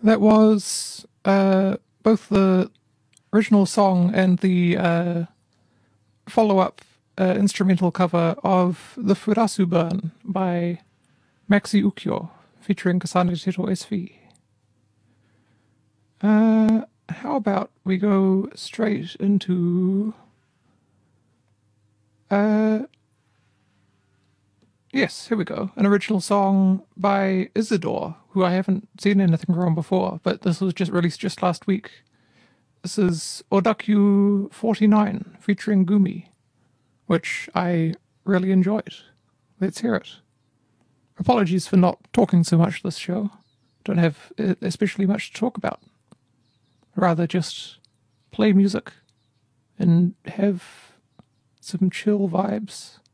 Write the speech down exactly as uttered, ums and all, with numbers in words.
That was uh, both the original song and the uh, follow-up uh, instrumental cover of The Furasu Burn by Maxi Ukyo, featuring Kasane Teto S V. Uh, how about we go straight into... Uh, yes, here we go. An original song by Isidore, who I haven't seen anything from before, but this was just released just last week. This is Odakyu forty-nine, featuring Gumi, which I really enjoyed. Let's hear it. Apologies for not talking so much this show. Don't have especially much to talk about. Rather just play music and have some chill vibes.